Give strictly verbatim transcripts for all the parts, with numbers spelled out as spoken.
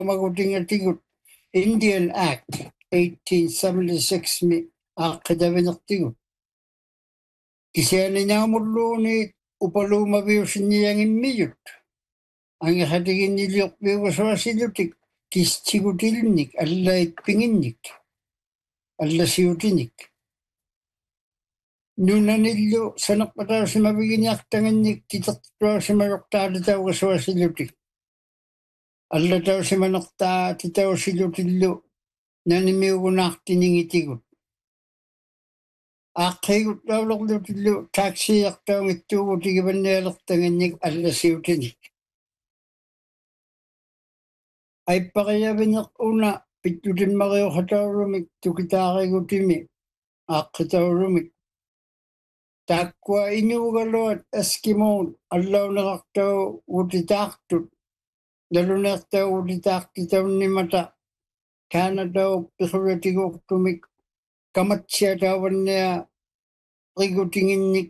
magutingatikut Indian Act eighteen seventy-six mi aqqidavinertigut kisianinyaamulluuni upaluumaviusinniangimmiyut angihatiginniliorpiugusuasilutik kistigutilnik allaitpinginnik allasiutinik nunanillu saneqqatausimaviginiartangannik titertuausimalortaalitaugusuasilutik allatausimanertaa titausilutillu nanimiugunaartiningitigut aaqqhigut laulorlutillu taaksiiartaungittuugutigivannialertangannik allasiutinik aippaqiyaviniq una pittutimmariuqataurumik tukitaarigutimi aaqqitaurumik taakkua inuugaluat Eskimoon allaunerartau utitaartut naluneertau utitaartitaunimata Kanadau piquritigortumik kamatsiatauvannia rigutinginnik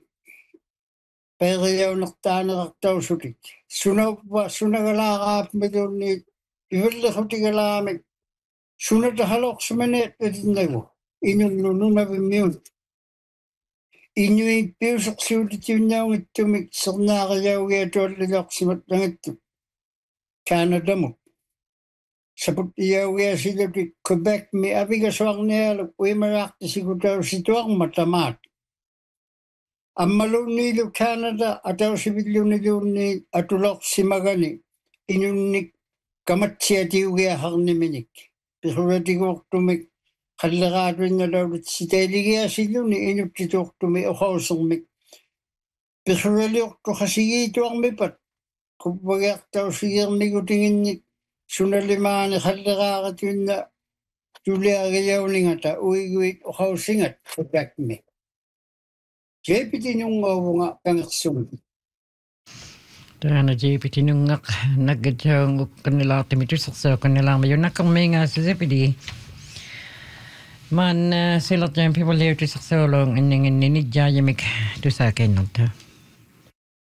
peeriaunertaanerartausutik sunavva sunagalaaraapmiluunniit ivallerutigalaaramik sunatahaloqsumaneet atinnagu inunnu nunavimmiun inuit piusersuutitiunnaungittumik sernaariaugiatuallilorsimat langattu Kanadamuk saput iaugiasilutik Quebec mi avigasuarnialuk uimaraartisikutausituarma tamaat ammaluunniilu Canada atausivilluuniluunni atulorsimagani inunnik kamatsiatiugiaharniminik piquritigortumik qalleraatuinnalaulut sitailigiasilluni inuttituortumi oqausermik piqurialiortu qasigiituarmipat kuppagiartausigiernigutinginnik sunalimaani qalleraaratuinna tuliagiauningata uiguit oqausingat Quebecmi jeepitinungauvunga kangersum Tana jeepitinungaq naggajaunguk kannilaartimitussersaa kannilaarmayunnaqqermiingaa sisapidi man silertaan pipaliutussersuulung inninginnini jaayamik tusaakennerta